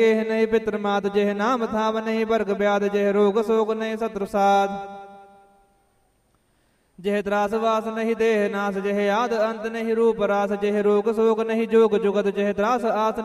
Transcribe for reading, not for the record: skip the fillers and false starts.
केह नहीं पितृमात जेह नाम थाव नहीं वर्ग व्याध जेह रोग शोक नहीं शत्रु साध जेह त्रास वास नहीं देह नाश जेह आद अंत नहीं रूप रास जेह रोग शोक नहीं जोग जुगत जेह त्रास आस